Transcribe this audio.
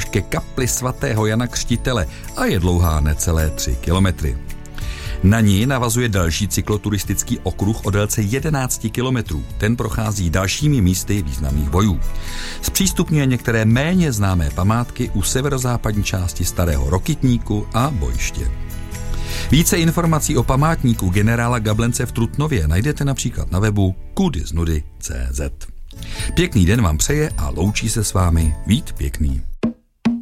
ke kapli svatého Jana Křtitele a je dlouhá necelé 3 kilometry. Na ní navazuje další cykloturistický okruh o délce 11 kilometrů. Ten prochází dalšími místy významných bojů. Zpřístupňuje některé méně známé památky u severozápadní části Starého Rokytníku a bojiště. Více informací o památníku generála Gablence v Trutnově najdete například na webu kudyznudy.cz. Pěkný den vám přeje a loučí se s vámi Vít Pěkný.